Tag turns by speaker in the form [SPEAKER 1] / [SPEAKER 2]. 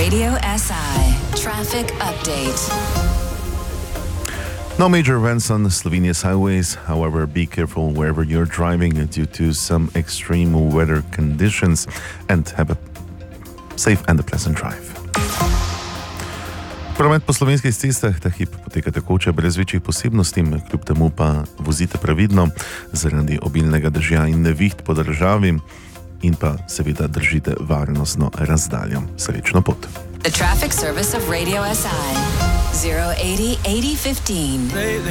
[SPEAKER 1] Radio SI Traffic Update.
[SPEAKER 2] No major events on Slovenia's highways. However, be careful wherever you're driving due to some extreme weather conditions and have a safe and a pleasant drive. Promet po slovenskih cestah ta hip poteka tekoče brez večjih posebnosti, kljub temu pa vozite previdno zaradi obilnega dežja in neviht po državi in pa seveda držite varnostno razdaljo. Srečno pot.
[SPEAKER 1] The traffic service of Radio SI 080 8015.